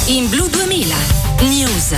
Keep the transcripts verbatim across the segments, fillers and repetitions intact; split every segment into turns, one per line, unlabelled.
In Blu duemila News.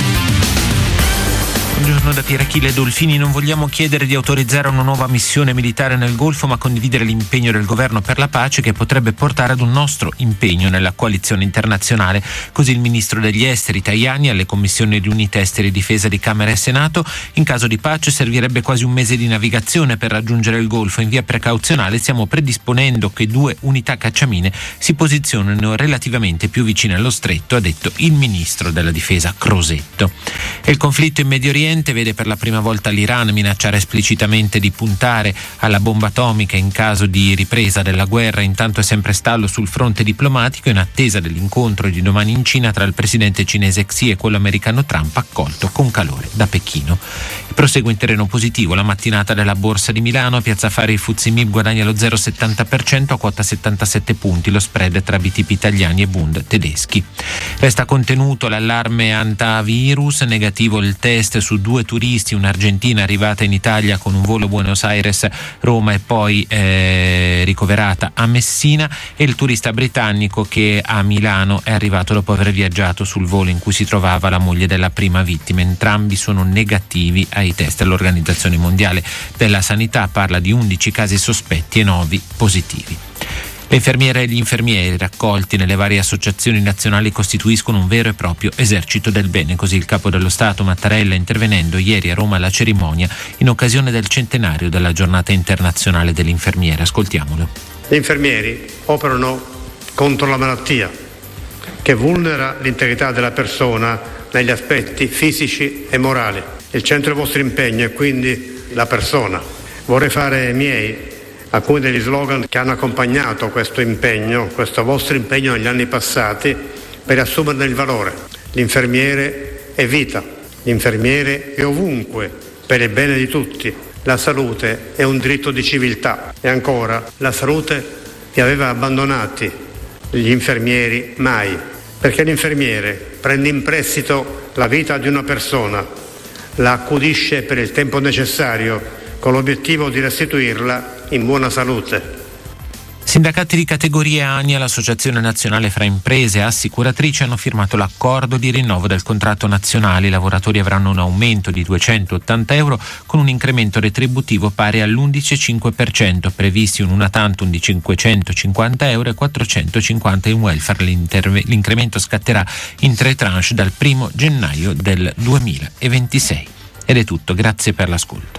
Buongiorno da Pierachille Dolfini. Non vogliamo chiedere di autorizzare una nuova missione militare nel Golfo, ma condividere l'impegno del governo per la pace che potrebbe portare ad un nostro impegno nella coalizione internazionale. Così il ministro degli esteri Tajani alle commissioni riunite esteri e difesa di Camera e Senato. In caso di pace servirebbe quasi un mese di navigazione per raggiungere il Golfo. In via precauzionale stiamo predisponendo che due unità cacciamine si posizionino relativamente più vicine allo stretto, ha detto il ministro della difesa Crosetto. E il conflitto in Medio Oriente vede per la prima volta l'Iran minacciare esplicitamente di puntare alla bomba atomica in caso di ripresa della guerra. Intanto è sempre stallo sul fronte diplomatico in attesa dell'incontro di domani in Cina tra il presidente cinese Xi e quello americano Trump, accolto con calore da Pechino. Prosegue in terreno positivo la mattinata della Borsa di Milano. A Piazza Affari il Fuzzi Mib guadagna lo zero virgola settanta per cento a quota settantasette punti, lo spread tra B T P italiani e Bund tedeschi. Resta contenuto l'allarme antivirus, negativo il test su due turisti, un'argentina arrivata in Italia con un volo Buenos Aires-Roma e poi eh, ricoverata a Messina, e il turista britannico che a Milano è arrivato dopo aver viaggiato sul volo in cui si trovava la moglie della prima vittima. Entrambi sono negativi ai test. L'Organizzazione Mondiale della Sanità parla di undici casi sospetti e nove positivi. Le infermiere e gli infermieri raccolti nelle varie associazioni nazionali costituiscono un vero e proprio esercito del bene, così il capo dello Stato Mattarella, intervenendo ieri a Roma alla cerimonia in occasione del centenario della giornata internazionale dell'infermiere. Ascoltiamolo.
Gli infermieri operano contro la malattia che vulnera l'integrità della persona negli aspetti fisici e morali. Il centro del vostro impegno è quindi la persona. Vorrei fare miei alcuni degli slogan che hanno accompagnato questo impegno, questo vostro impegno negli anni passati, per assumerne il valore. L'infermiere è vita, l'infermiere è ovunque, per il bene di tutti. La salute è un diritto di civiltà. E ancora, la salute vi aveva abbandonati, gli infermieri mai, perché l'infermiere prende in prestito la vita di una persona, la accudisce per il tempo necessario, con l'obiettivo di restituirla in buona salute.
Sindacati di categoria A N I e l'Associazione Nazionale fra Imprese e Assicuratrici hanno firmato l'accordo di rinnovo del contratto nazionale. I lavoratori avranno un aumento di duecentottanta euro con un incremento retributivo pari all'undici virgola cinque per cento, previsti un una tantum di cinquecentocinquanta euro e quattrocentocinquanta in welfare. L'incremento scatterà in tre tranche dal primo gennaio del duemilaventisei. Ed è tutto, grazie per l'ascolto.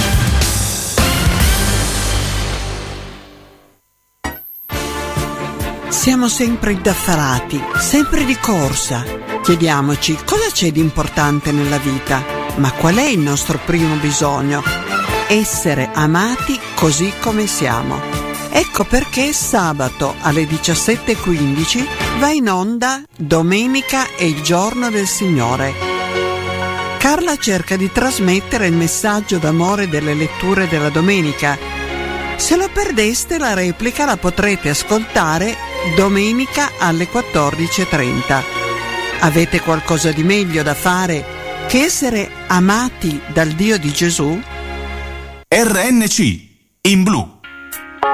Siamo sempre indaffarati, sempre di corsa. Chiediamoci cosa c'è di importante nella vita, ma qual è il nostro primo bisogno? Essere amati così come siamo. Ecco perché sabato alle diciassette e quindici va in onda Domenica è il giorno del Signore. Carla cerca di trasmettere il messaggio d'amore delle letture della domenica. Se lo perdeste, la replica la potrete ascoltare domenica alle quattordici e trenta. Avete qualcosa di meglio da fare che essere amati dal Dio di Gesù?
R N C in blu.